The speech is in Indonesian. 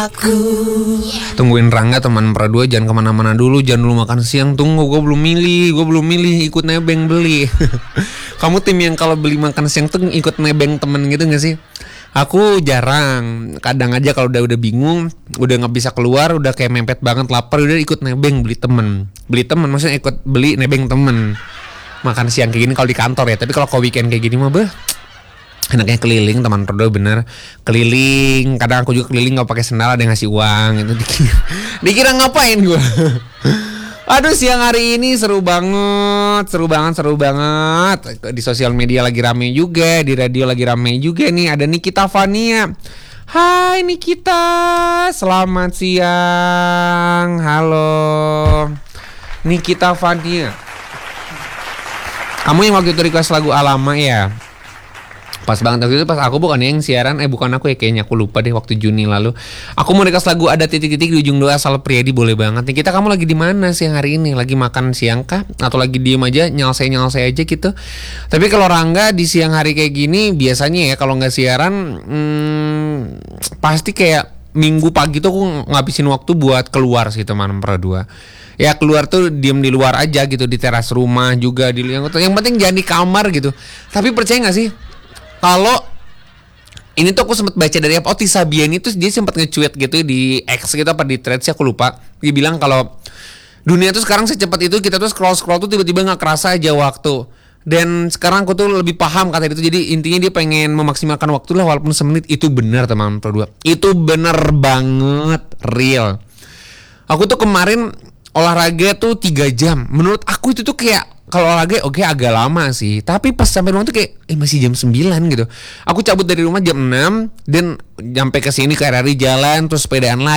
aku. Tungguin Rangga teman perdua, jangan kemana-mana dulu, jangan dulu makan siang. Tunggu, gue belum milih ikut nebeng beli. Kamu tim yang kalau beli makan siang tuh ikut nebeng temen gitu gak sih? Aku jarang, kadang aja kalau udah bingung, udah nggak bisa keluar, udah kayak mepet banget lapar, udah ikut nebeng beli temen maksudnya ikut beli nebeng temen makan siang kayak gini kalau di kantor ya. Tapi kalau weekend kayak gini mah enaknya keliling teman perdua, bener keliling. Kadang aku juga keliling nggak pakai sendal, ada yang ngasih uang itu. Dikira ngapain gue? Aduh, siang hari ini seru banget. Di sosial media lagi rame juga, di radio lagi rame juga nih. Ada Nikita Fania. Hai Nikita, selamat siang. Halo Nikita Fania. Kamu yang waktu itu request lagu Alama ya? Pas banget waktu itu, pas aku bukan yang siaran, bukan aku ya, kayaknya aku lupa deh, waktu Juni lalu. Aku mau request lagu Ada Titik-Titik di Ujung Doa asal Priadi, boleh banget nih. Kita, kamu lagi di mana siang hari ini? Lagi makan siang kah? Atau lagi diem aja, nyalsai aja gitu? Tapi kalau Rangga di siang hari kayak gini, biasanya ya kalau nggak siaran, pasti kayak Minggu pagi tuh aku ngabisin waktu buat keluar sih teman perdua. Ya keluar tuh diem di luar aja gitu, di teras rumah juga, yang penting jangan di kamar gitu. Tapi percaya nggak sih? Kalau ini tuh aku sempat baca dari Oti Sabiani tuh, dia sempat nge-tweet gitu di X gitu apa di threads, aku lupa. Dia bilang kalau dunia tuh sekarang secepat itu, kita tuh scroll tuh tiba-tiba nggak kerasa aja waktu. Dan sekarang aku tuh lebih paham kata itu. Jadi intinya dia pengen memaksimalkan waktu lah walaupun semenit. Itu benar teman berdua. Itu benar banget, real. Aku tuh kemarin olahraga tuh 3 jam. Menurut aku itu tuh kayak, kalau olahraga oke agak lama sih, tapi pas sampai rumah tuh kayak masih jam 9 gitu. Aku cabut dari rumah jam 6 dan sampai ke sini ke RRI jalan, terus sepedaan lagi.